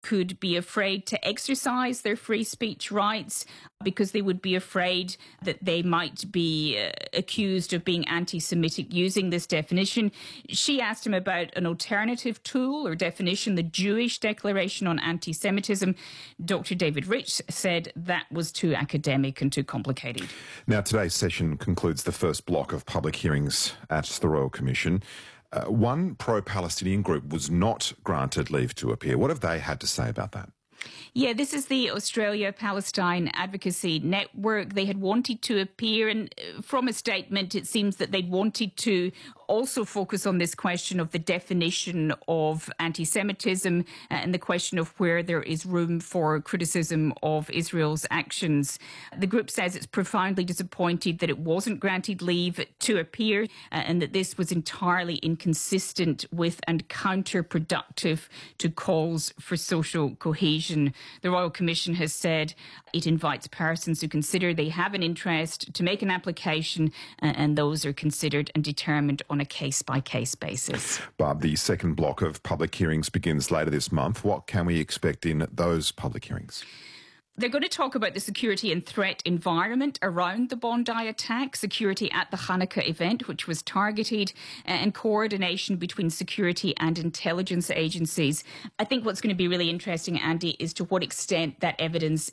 could be afraid to exercise their free speech rights because they would be afraid that they might be accused of being anti-Semitic using this definition. She asked him about an alternative tool or definition, the Jewish Declaration on Anti-Semitism. Dr. David Rich said that was too academic and too complicated. Now, today's session concludes the first block of public hearings at the Royal Commission. One pro-Palestinian group was not granted leave to appear. What have they had to say about that? Yeah, this is the Australia-Palestine Advocacy Network. They had wanted to appear, and from a statement, it seems that they wanted to also focus on this question of the definition of anti-Semitism and the question of where there is room for criticism of Israel's actions. The group says it's profoundly disappointed that it wasn't granted leave to appear and that this was entirely inconsistent with and counterproductive to calls for social cohesion. The Royal Commission has said it invites persons who consider they have an interest to make an application, and those are considered and determined on a case-by-case basis. Barb, the second block of public hearings begins later this month. What can we expect in those public hearings? They're going to talk about the security and threat environment around the Bondi attack, security at the Hanukkah event, which was targeted, and coordination between security and intelligence agencies. I think what's going to be really interesting, Andy, is to what extent that evidence